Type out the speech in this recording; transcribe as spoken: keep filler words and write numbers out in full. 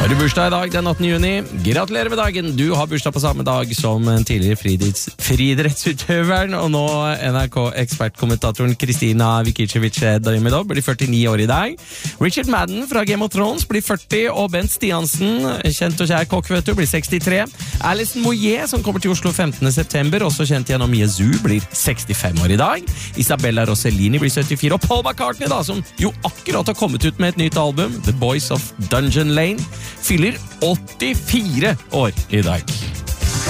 Har du bursdag i dag den åttende juni? Gratulerer med dagen! Du har bursdag på samme dag som tidligere friidretts- friidrettsutøveren og nå N R K-ekspertkommentatoren Kristina Vikicevic-Daimedov blir førtini år i dag. Richard Madden fra Game of Thrones blir førti, og Bent Stiansen, kjent og kjær kokk, vet du, blir sekstitre. Alison Moyet, som kommer til Oslo femtende september, også kjent gjennom Yazoo, blir sekstifem år i dag. Isabella Rossellini blir syttifire, og Paul McCartney, da, som jo akkurat har kommet ut med et nytt album, The Boys of Dungeon Lane, fyller åttifire år i dag.